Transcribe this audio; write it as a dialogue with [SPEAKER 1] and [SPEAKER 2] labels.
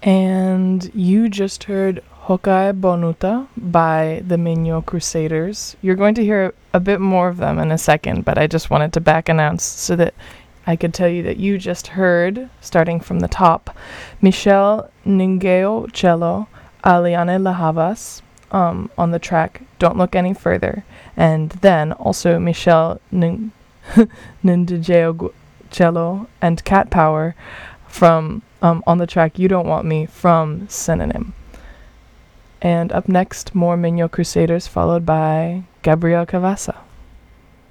[SPEAKER 1] And you just heard Hokae Bonuta by the Minyo Crusaders. You're going to hear a bit more of them in a second, but I just wanted to back announce so that I could tell you that you just heard, starting from the top, Michelle Ningeo cello, Aliane Lahavas, on the track Don't Look Any Further, and then also Michelle Nindijeo cello and Cat Power from on the track You Don't Want Me from Synonym. And up next, more Minyo Crusaders, followed by Gabrielle Cavassa.